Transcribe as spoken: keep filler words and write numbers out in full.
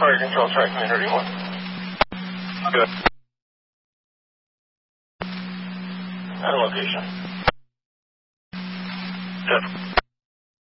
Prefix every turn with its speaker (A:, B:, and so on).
A: Fire Control, Strike Commander one.
B: Good.
A: And location.
B: Good.